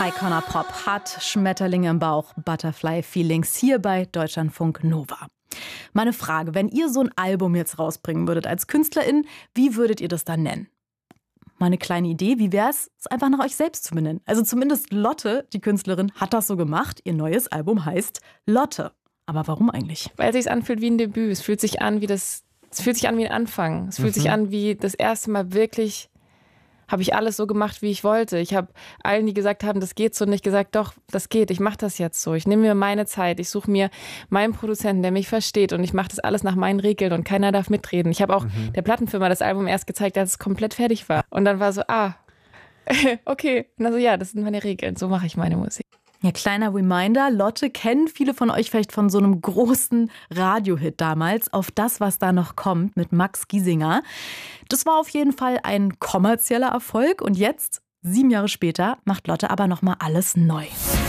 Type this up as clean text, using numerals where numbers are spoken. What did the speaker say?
Icona Pop hat Schmetterlinge im Bauch, Butterfly Feelings hier bei Deutschlandfunk Nova. Meine Frage, wenn ihr so ein Album jetzt rausbringen würdet als KünstlerInnen, wie würdet ihr das dann nennen? Meine kleine Idee, wie wäre es einfach nach euch selbst zu benennen? Also zumindest Lotte, die Künstlerin, hat das so gemacht. Ihr neues Album heißt Lotte. Aber warum eigentlich? Weil es sich anfühlt wie ein Debüt. Es fühlt sich an wie ein Anfang. Es fühlt sich an wie das erste Mal wirklich, habe ich alles so gemacht, wie ich wollte. Ich habe allen, die gesagt haben, das geht so, nicht gesagt, doch, das geht, ich mache das jetzt so. Ich nehme mir meine Zeit, ich suche mir meinen Produzenten, der mich versteht und ich mache das alles nach meinen Regeln und keiner darf mitreden. Ich habe auch der Plattenfirma das Album erst gezeigt, als es komplett fertig war. Und dann war so, okay. Und also ja, das sind meine Regeln, so mache ich meine Musik. Ja, kleiner Reminder, Lotte kennen viele von euch vielleicht von so einem großen Radiohit damals, Auf das, was da noch kommt, mit Max Giesinger. Das war auf jeden Fall ein kommerzieller Erfolg und jetzt, 7 Jahre später, macht Lotte aber nochmal alles neu.